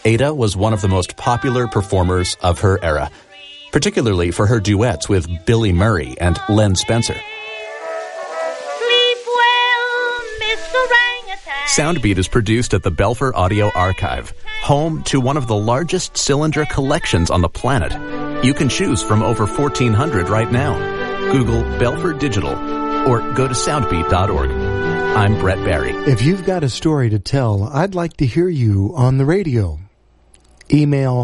Ada was one of the most popular performers of her era, particularly for her duets with Billy Murray and Len Spencer. Sleep well, Miss Orangutan. Soundbeat is produced at the Belfer Audio Archive, home to one of the largest cylinder collections on the planet. You can choose from over 1,400 right now. Google Belfer Digital or go to soundbeat.org. I'm Brett Barry. If you've got a story to tell, I'd like to hear you on the radio. Email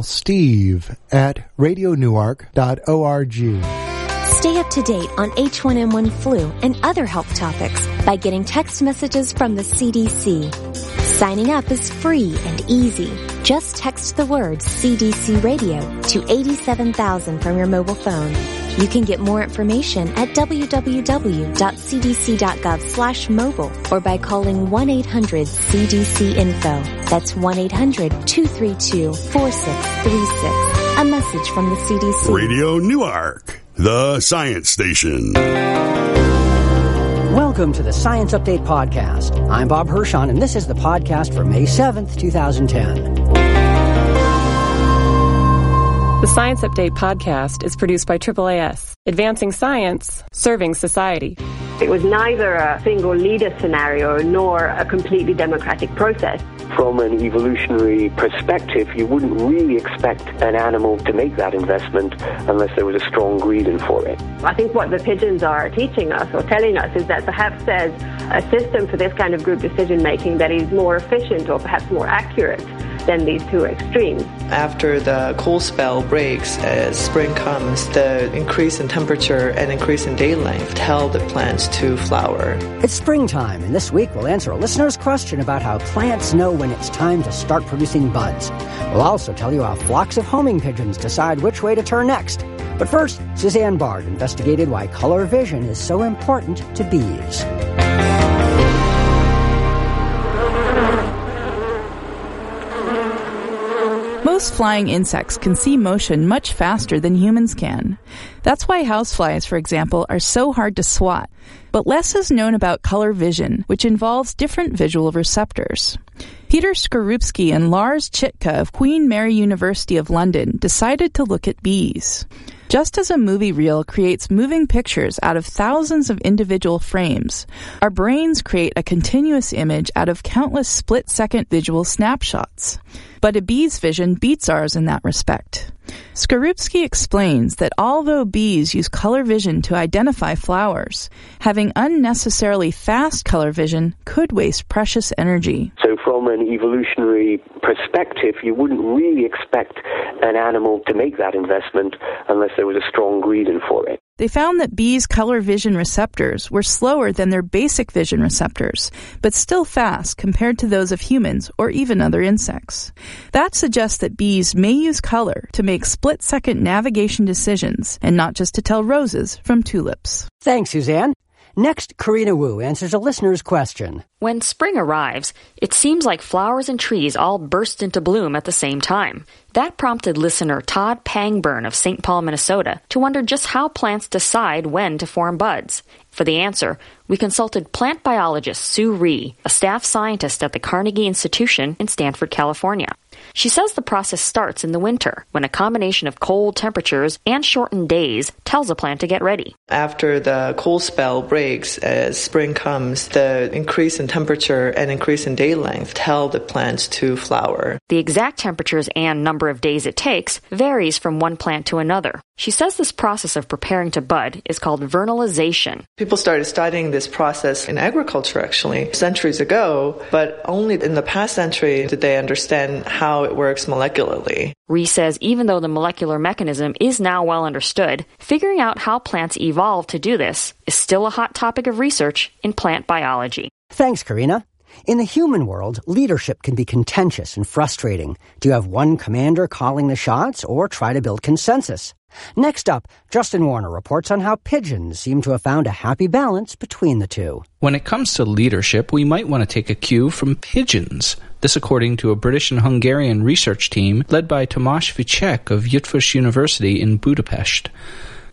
steve@radionewark.org. Stay up to date on H1N1 flu and other health topics by getting text messages from the CDC. Signing up is free and easy. Just text the word CDC Radio to 87,000 from your mobile phone. You can get more information at www.cdc.gov/mobile or by calling 1-800-CDC-INFO. That's 1-800-232-4636. A message from the CDC. Radio Newark, the science station. Welcome to the Science Update Podcast. I'm Bob Hirschon, and this is the podcast for May 7th, 2010. The Science Update Podcast is produced by AAAS, advancing science, serving society. It was neither a single leader scenario nor a completely democratic process. From an evolutionary perspective, you wouldn't really expect an animal to make that investment unless there was a strong reason for it. I think what the pigeons are teaching us or telling us is that perhaps there's a system for this kind of group decision-making that is more efficient or perhaps more accurate than these two extremes. After the cool spell breaks, as spring comes, the increase in temperature and increase in day length tell the plants to flower. It's springtime, and this week we'll answer a listener's question about how plants know when it's time to start producing buds. We'll also tell you how flocks of homing pigeons decide which way to turn next. But first, Suzanne Bard investigated why color vision is so important to bees. Most flying insects can see motion much faster than humans can. That's why houseflies, for example, are so hard to swat. But less is known about color vision, which involves different visual receptors. Peter Skorupski and Lars Chitka of Queen Mary University of London decided to look at bees. Just as a movie reel creates moving pictures out of thousands of individual frames, our brains create a continuous image out of countless split-second visual snapshots. But a bee's vision beats ours in that respect. Skorupski explains that although bees use color vision to identify flowers, having unnecessarily fast color vision could waste precious energy. So from an evolutionary perspective, you wouldn't really expect an animal to make that investment unless there was a strong reason for it. They found that bees' color vision receptors were slower than their basic vision receptors, but still fast compared to those of humans or even other insects. That suggests that bees may use color to make split-second navigation decisions and not just to tell roses from tulips. Thanks, Suzanne. Next, Karina Wu answers a listener's question. When spring arrives, it seems like flowers and trees all burst into bloom at the same time. That prompted listener Todd Pangburn of St. Paul, Minnesota, to wonder just how plants decide when to form buds. For the answer, we consulted plant biologist Sue Rhee, a staff scientist at the Carnegie Institution in Stanford, California. She says the process starts in the winter, when a combination of cold temperatures and shortened days tells a plant to get ready. After the cool spell breaks, as spring comes, the increase in temperature and increase in day length tell the plants to flower. The exact temperatures and number of days it takes varies from one plant to another. She says this process of preparing to bud is called vernalization. People started studying this process in agriculture, actually, centuries ago, but only in the past century did they understand how it works molecularly. Rhee says even though the molecular mechanism is now well understood, figuring out how plants evolved to do this is still a hot topic of research in plant biology. Thanks, Karina. In the human world, leadership can be contentious and frustrating. Do you have one commander calling the shots or try to build consensus? Next up, Justin Warner reports on how pigeons seem to have found a happy balance between the two. When it comes to leadership, we might want to take a cue from pigeons. This according to a British and Hungarian research team led by Tomasz Vicek of Eötvös University in Budapest.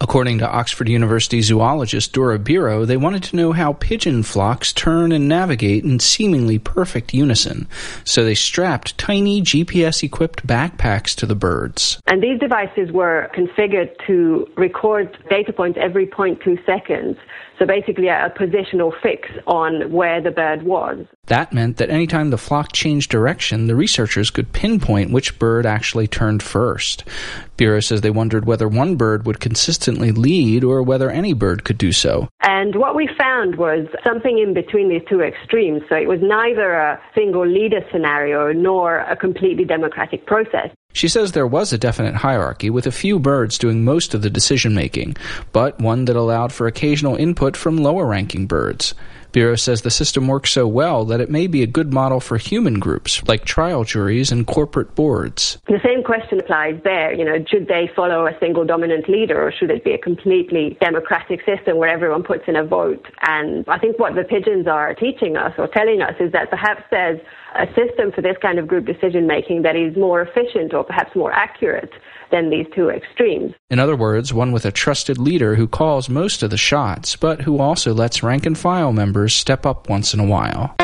According to Oxford University zoologist Dora Biro, they wanted to know how pigeon flocks turn and navigate in seemingly perfect unison. So they strapped tiny GPS-equipped backpacks to the birds. And these devices were configured to record data points every 0.2 seconds. So basically a positional fix on where the bird was. That meant that anytime the flock changed direction, the researchers could pinpoint which bird actually turned first. Biro says they wondered whether one bird would consistently lead or whether any bird could do so. And what we found was something in between these two extremes. So it was neither a single leader scenario nor a completely democratic process. She says there was a definite hierarchy, with a few birds doing most of the decision-making, but one that allowed for occasional input from lower-ranking birds. Biro says the system works so well that it may be a good model for human groups, like trial juries and corporate boards. The same question applies there. Should they follow a single dominant leader, or should it be a completely democratic system where everyone puts in a vote? And I think what the pigeons are teaching us or telling us is that perhaps there's a system for this kind of group decision-making that is more efficient or perhaps more accurate than these two extremes. In other words, one with a trusted leader who calls most of the shots, but who also lets rank-and-file members step up once in a while.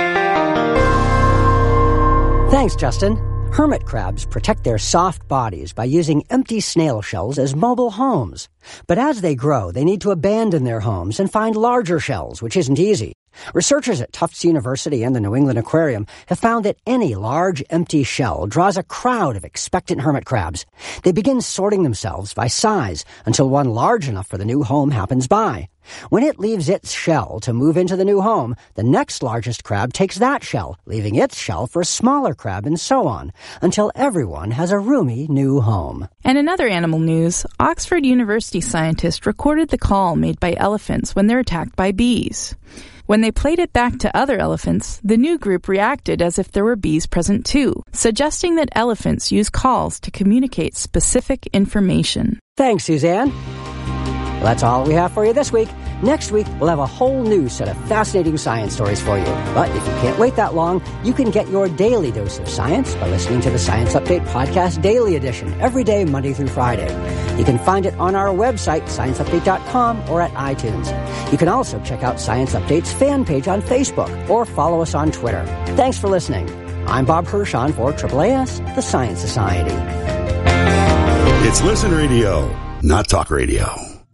Thanks, Justin. Hermit crabs protect their soft bodies by using empty snail shells as mobile homes. But as they grow, they need to abandon their homes and find larger shells, which isn't easy. Researchers at Tufts University and the New England Aquarium have found that any large, empty shell draws a crowd of expectant hermit crabs. They begin sorting themselves by size until one large enough for the new home happens by. When it leaves its shell to move into the new home, the next largest crab takes that shell, leaving its shell for a smaller crab, and so on, until everyone has a roomy new home. And in other animal news, Oxford University scientists recorded the call made by elephants when they're attacked by bees. When they played it back to other elephants, the new group reacted as if there were bees present too, suggesting that elephants use calls to communicate specific information. Thanks, Suzanne. Well, that's all we have for you this week. Next week, we'll have a whole new set of fascinating science stories for you. But if you can't wait that long, you can get your daily dose of science by listening to the Science Update Podcast Daily Edition every day, Monday through Friday. You can find it on our website, scienceupdate.com, or at iTunes. You can also check out Science Update's fan page on Facebook or follow us on Twitter. Thanks for listening. I'm Bob Hirschon for AAAS, the Science Society. It's Listen Radio, not Talk Radio.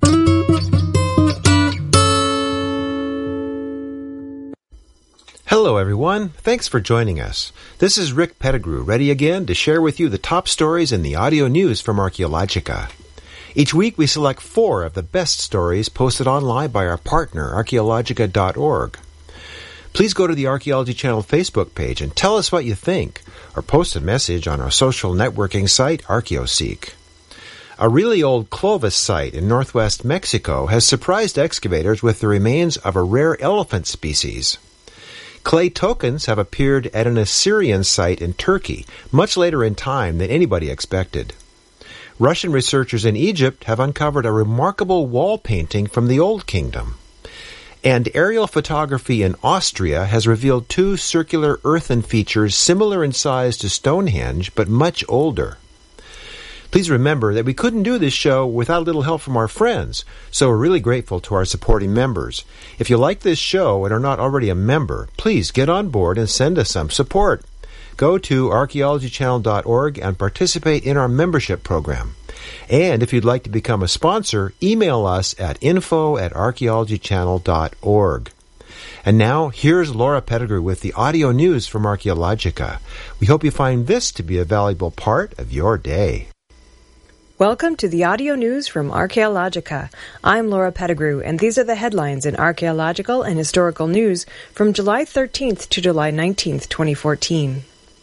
Hello, everyone. Thanks for joining us. This is Rick Pettigrew, ready again to share with you the top stories in the audio news from Archaeologica. Each week, we select 4 of the best stories posted online by our partner, archaeologica.org. Please go to the Archaeology Channel Facebook page and tell us what you think, or post a message on our social networking site, ArchaeoSeek. A really old Clovis site in northwest Mexico has surprised excavators with the remains of a rare elephant species. Clay tokens have appeared at an Assyrian site in Turkey, much later in time than anybody expected. Russian researchers in Egypt have uncovered a remarkable wall painting from the Old Kingdom. And aerial photography in Austria has revealed 2 circular earthen features similar in size to Stonehenge, but much older. Please remember that we couldn't do this show without a little help from our friends, so we're really grateful to our supporting members. If you like this show and are not already a member, please get on board and send us some support. Go to archaeologychannel.org and participate in our membership program. And if you'd like to become a sponsor, email us at info@archaeologychannel.org. And now, here's Laura Pettigrew with the audio news from Archaeologica. We hope you find this to be a valuable part of your day. Welcome to the audio news from Archaeologica. I'm Laura Pettigrew, and these are the headlines in archaeological and historical news from July 13th to July 19th, 2014.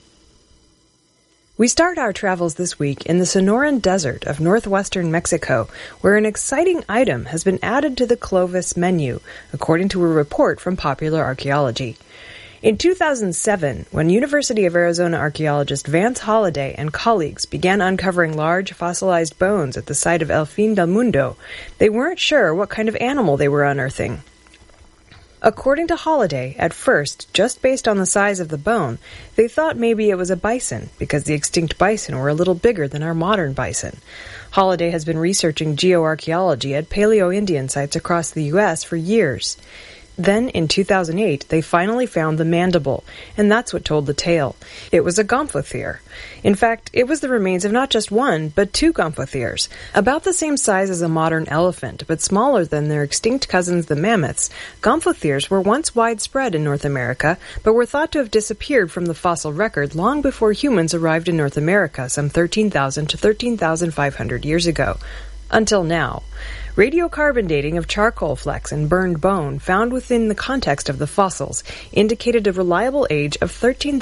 We start our travels this week in the Sonoran Desert of northwestern Mexico, where an exciting item has been added to the Clovis menu, according to a report from Popular Archaeology. In 2007, when University of Arizona archaeologist Vance Holliday and colleagues began uncovering large fossilized bones at the site of El Fin del Mundo, they weren't sure what kind of animal they were unearthing. According to Holliday, at first, just based on the size of the bone, they thought maybe it was a bison, because the extinct bison were a little bigger than our modern bison. Holliday has been researching geoarchaeology at Paleo-Indian sites across the U.S. for years. Then, in 2008, they finally found the mandible, and that's what told the tale. It was a gomphothere. In fact, it was the remains of not just one, but two gomphotheres, about the same size as a modern elephant, but smaller than their extinct cousins the mammoths. Gomphotheres were once widespread in North America, but were thought to have disappeared from the fossil record long before humans arrived in North America some 13,000 to 13,500 years ago. Until now. Radiocarbon dating of charcoal flecks and burned bone found within the context of the fossils indicated a reliable age of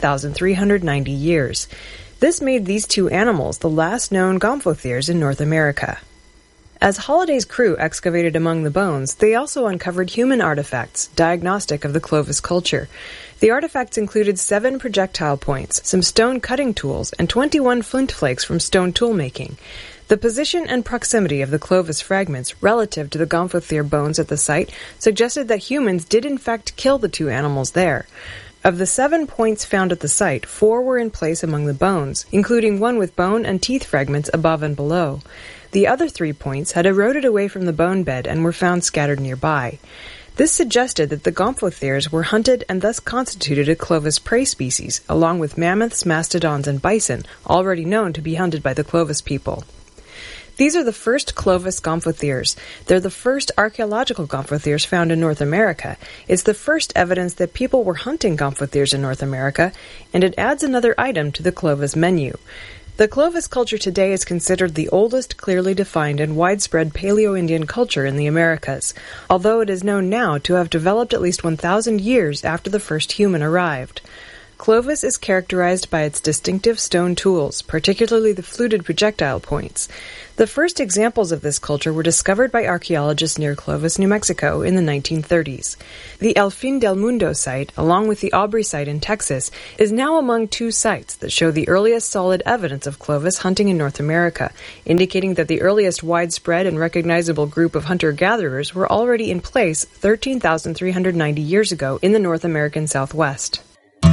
13,390 years. This made these two animals the last known gomphotheres in North America. As Holliday's crew excavated among the bones, they also uncovered human artifacts, diagnostic of the Clovis culture. The artifacts included 7 projectile points, some stone cutting tools, and 21 flint flakes from stone tool making. The position and proximity of the Clovis fragments relative to the gomphothere bones at the site suggested that humans did in fact kill the two animals there. Of the 7 points found at the site, 4 were in place among the bones, including one with bone and teeth fragments above and below. The other 3 points had eroded away from the bone bed and were found scattered nearby. This suggested that the gomphotheres were hunted and thus constituted a Clovis prey species, along with mammoths, mastodons, and bison, already known to be hunted by the Clovis people. These are the first Clovis gomphotheres. They're the first archaeological gomphotheres found in North America. It's the first evidence that people were hunting gomphotheres in North America, and it adds another item to the Clovis menu. The Clovis culture today is considered the oldest clearly defined and widespread Paleo-Indian culture in the Americas, although it is known now to have developed at least 1,000 years after the first human arrived. Clovis is characterized by its distinctive stone tools, particularly the fluted projectile points. The first examples of this culture were discovered by archaeologists near Clovis, New Mexico in the 1930s. The El Fin del Mundo site, along with the Aubrey site in Texas, is now among 2 sites that show the earliest solid evidence of Clovis hunting in North America, indicating that the earliest widespread and recognizable group of hunter-gatherers were already in place 13,390 years ago in the North American Southwest.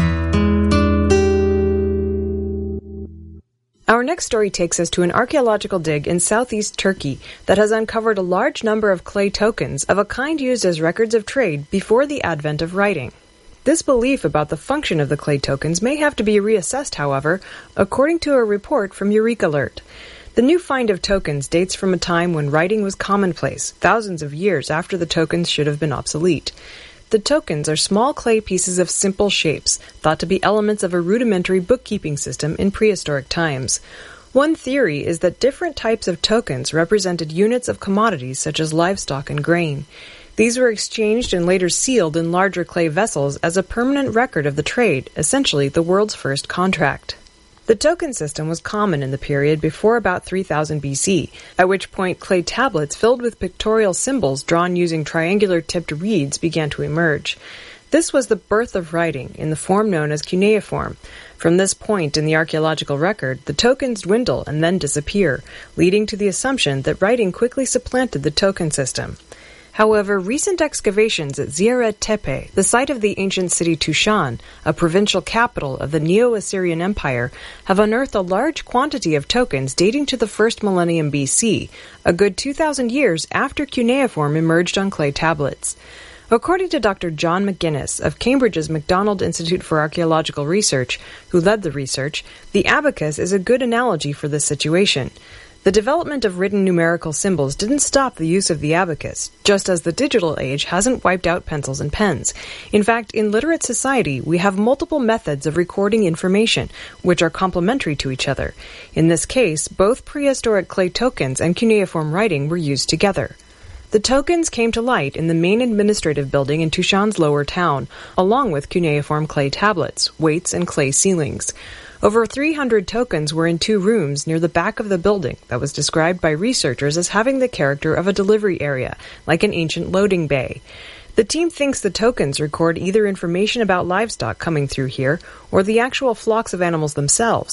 Our next story takes us to an archaeological dig in southeast Turkey that has uncovered a large number of clay tokens of a kind used as records of trade before the advent of writing. This belief about the function of the clay tokens may have to be reassessed, however, according to a report from EurekAlert. The new find of tokens dates from a time when writing was commonplace, thousands of years after the tokens should have been obsolete. The tokens are small clay pieces of simple shapes, thought to be elements of a rudimentary bookkeeping system in prehistoric times. One theory is that different types of tokens represented units of commodities such as livestock and grain. These were exchanged and later sealed in larger clay vessels as a permanent record of the trade, essentially the world's first contract. The token system was common in the period before about 3000 BC, at which point clay tablets filled with pictorial symbols drawn using triangular-tipped reeds began to emerge. This was the birth of writing, in the form known as cuneiform. From this point in the archaeological record, the tokens dwindle and then disappear, leading to the assumption that writing quickly supplanted the token system. However, recent excavations at Ziaret Tepe, the site of the ancient city Tushan, a provincial capital of the Neo-Assyrian Empire, have unearthed a large quantity of tokens dating to the first millennium BC, a good 2,000 years after cuneiform emerged on clay tablets. According to Dr. John McGuinness of Cambridge's MacDonald Institute for Archaeological Research, who led the research, the abacus is a good analogy for this situation. The development of written numerical symbols didn't stop the use of the abacus, just as the digital age hasn't wiped out pencils and pens. In fact, in literate society, we have multiple methods of recording information, which are complementary to each other. In this case, both prehistoric clay tokens and cuneiform writing were used together. The tokens came to light in the main administrative building in Tushan's lower town, along with cuneiform clay tablets, weights, and clay ceilings. Over 300 tokens were in 2 rooms near the back of the building that was described by researchers as having the character of a delivery area, like an ancient loading bay. The team thinks the tokens record either information about livestock coming through here or the actual flocks of animals themselves.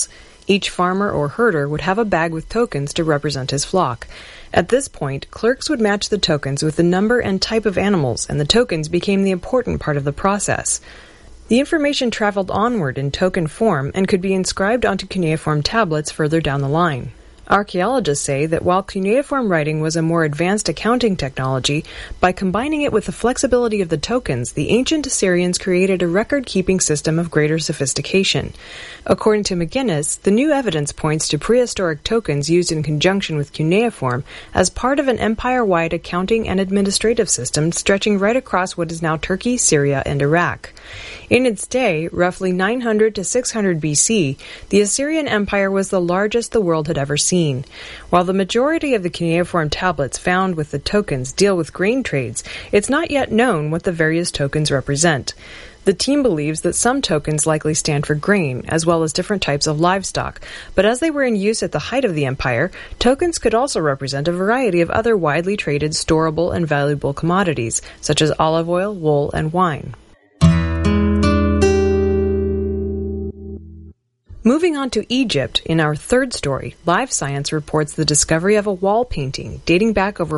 Each farmer or herder would have a bag with tokens to represent his flock. At this point, clerks would match the tokens with the number and type of animals, and the tokens became the important part of the process. The information traveled onward in token form and could be inscribed onto cuneiform tablets further down the line. Archaeologists say that while cuneiform writing was a more advanced accounting technology, by combining it with the flexibility of the tokens, the ancient Assyrians created a record-keeping system of greater sophistication. According to McGuinness, the new evidence points to prehistoric tokens used in conjunction with cuneiform as part of an empire-wide accounting and administrative system stretching right across what is now Turkey, Syria, and Iraq. In its day, roughly 900 to 600 BC, the Assyrian Empire was the largest the world had ever seen. While the majority of the cuneiform tablets found with the tokens deal with grain trades, it's not yet known what the various tokens represent. The team believes that some tokens likely stand for grain, as well as different types of livestock, but as they were in use at the height of the empire, tokens could also represent a variety of other widely traded, storable, and valuable commodities, such as olive oil, wool, and wine. Moving on to Egypt, in our third story, Live Science reports the discovery of a wall painting dating back over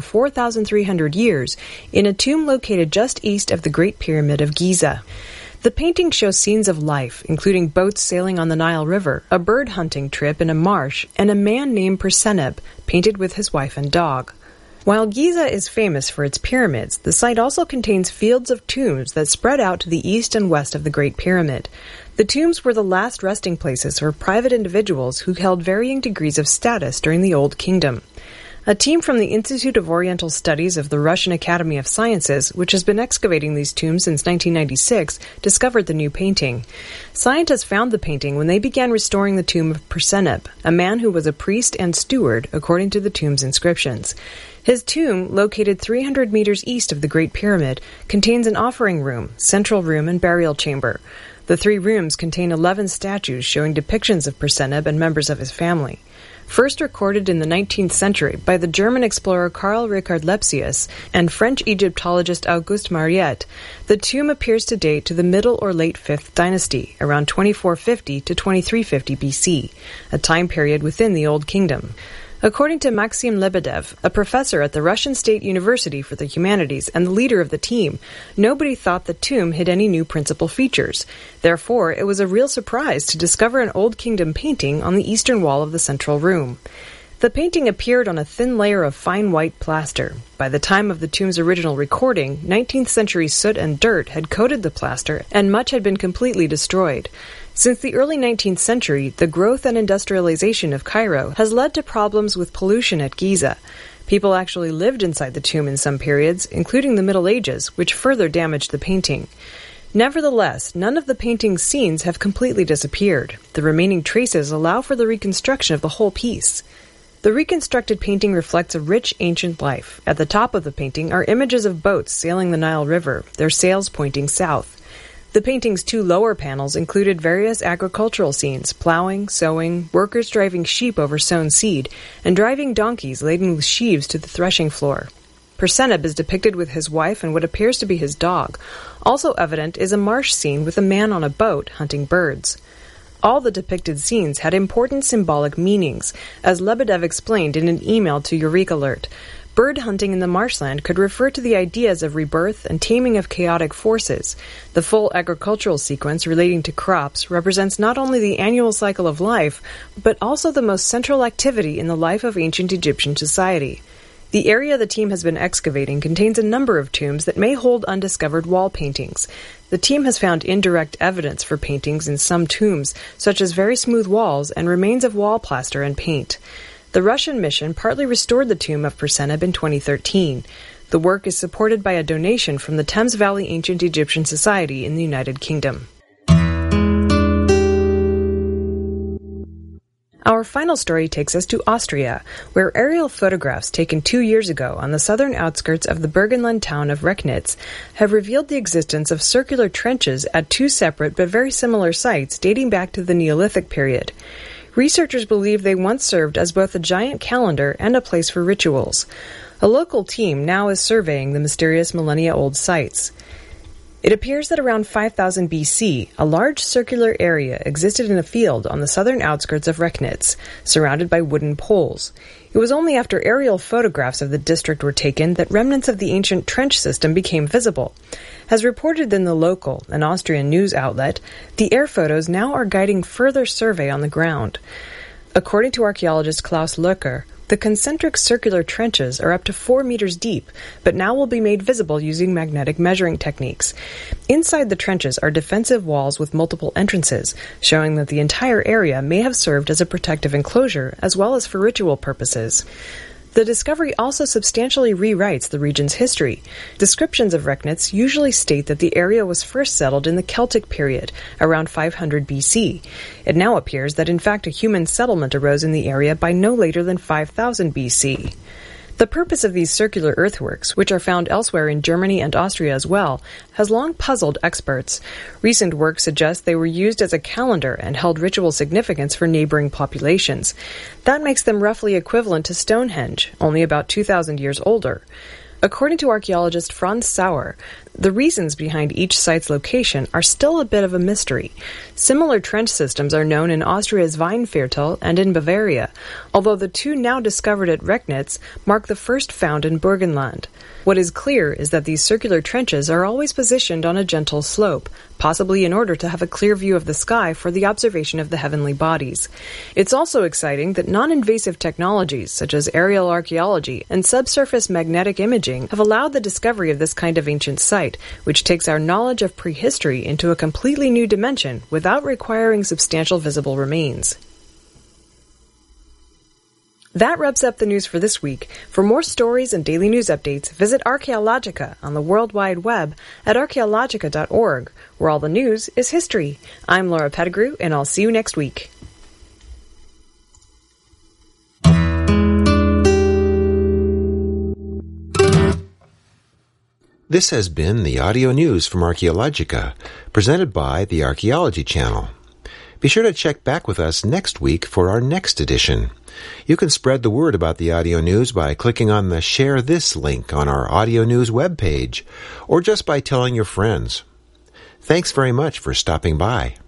4,300 years in a tomb located just east of the Great Pyramid of Giza. The painting shows scenes of life, including boats sailing on the Nile River, a bird hunting trip in a marsh, and a man named Perseneb, painted with his wife and dog. While Giza is famous for its pyramids, the site also contains fields of tombs that spread out to the east and west of the Great Pyramid. The tombs were the last resting places for private individuals who held varying degrees of status during the Old Kingdom. A team from the Institute of Oriental Studies of the Russian Academy of Sciences, which has been excavating these tombs since 1996, discovered the new painting. Scientists found the painting when they began restoring the tomb of Perseneb, a man who was a priest and steward, according to the tomb's inscriptions. His tomb, located 300 meters east of the Great Pyramid, contains an offering room, central room, and burial chamber. The 3 rooms contain 11 statues showing depictions of Perseneb and members of his family. First recorded in the 19th century by the German explorer Karl Richard Lepsius and French Egyptologist Auguste Mariette, the tomb appears to date to the Middle or Late 5th Dynasty, around 2450 to 2350 BC, a time period within the Old Kingdom. According to Maxim Lebedev, a professor at the Russian State University for the Humanities and the leader of the team, nobody thought the tomb had any new principal features. Therefore, it was a real surprise to discover an Old Kingdom painting on the eastern wall of the central room. The painting appeared on a thin layer of fine white plaster. By the time of the tomb's original recording, 19th century soot and dirt had coated the plaster, and much had been completely destroyed. Since the early 19th century, the growth and industrialization of Cairo has led to problems with pollution at Giza. People actually lived inside the tomb in some periods, including the Middle Ages, which further damaged the painting. Nevertheless, none of the painting's scenes have completely disappeared. The remaining traces allow for the reconstruction of the whole piece. The reconstructed painting reflects a rich ancient life. At the top of the painting are images of boats sailing the Nile River, their sails pointing south. The painting's 2 lower panels included various agricultural scenes, plowing, sowing, workers driving sheep over sown seed, and driving donkeys laden with sheaves to the threshing floor. Perseneb is depicted with his wife and what appears to be his dog. Also evident is a marsh scene with a man on a boat hunting birds. All the depicted scenes had important symbolic meanings, as Lebedev explained in an email to Eureka Alert. Bird hunting in the marshland could refer to the ideas of rebirth and taming of chaotic forces. The full agricultural sequence relating to crops represents not only the annual cycle of life, but also the most central activity in the life of ancient Egyptian society. The area the team has been excavating contains a number of tombs that may hold undiscovered wall paintings. The team has found indirect evidence for paintings in some tombs, such as very smooth walls and remains of wall plaster and paint. The Russian mission partly restored the tomb of Perseneb in 2013. The work is supported by a donation from the Thames Valley Ancient Egyptian Society in the United Kingdom. Our final story takes us to Austria, where aerial photographs taken 2 years ago on the southern outskirts of the Burgenland town of Rechnitz have revealed the existence of circular trenches at 2 separate but very similar sites dating back to the Neolithic period. Researchers believe they once served as both a giant calendar and a place for rituals. A local team now is surveying the mysterious millennia-old sites. It appears that around 5000 BC, a large circular area existed in a field on the southern outskirts of Reknitz, surrounded by wooden poles. It was only after aerial photographs of the district were taken that remnants of the ancient trench system became visible. As reported in The Local, an Austrian news outlet, the air photos now are guiding further survey on the ground. According to archaeologist Klaus Löcker, the concentric circular trenches are up to 4 meters deep, but now will be made visible using magnetic measuring techniques. Inside the trenches are defensive walls with multiple entrances, showing that the entire area may have served as a protective enclosure as well as for ritual purposes. The discovery also substantially rewrites the region's history. Descriptions of Reknitz usually state that the area was first settled in the Celtic period, around 500 BC. It now appears that in fact a human settlement arose in the area by no later than 5000 BC. The purpose of these circular earthworks, which are found elsewhere in Germany and Austria as well, has long puzzled experts. Recent work suggests they were used as a calendar and held ritual significance for neighboring populations. That makes them roughly equivalent to Stonehenge, only about 2,000 years older. According to archaeologist Franz Sauer, the reasons behind each site's location are still a bit of a mystery. Similar trench systems are known in Austria's Weinviertel and in Bavaria, although the two now discovered at Reknitz mark the first found in Burgenland. What is clear is that these circular trenches are always positioned on a gentle slope, possibly in order to have a clear view of the sky for the observation of the heavenly bodies. It's also exciting that non-invasive technologies such as aerial archaeology and subsurface magnetic imaging have allowed the discovery of this kind of ancient site, which takes our knowledge of prehistory into a completely new dimension without requiring substantial visible remains. That wraps up the news for this week. For more stories and daily news updates, visit Archaeologica on the World Wide Web at archaeologica.org, where all the news is history. I'm Laura Pettigrew, and I'll see you next week. This has been the audio news from Archaeologica, presented by the Archaeology Channel. Be sure to check back with us next week for our next edition. You can spread the word about the audio news by clicking on the Share This link on our audio news webpage, or just by telling your friends. Thanks very much for stopping by.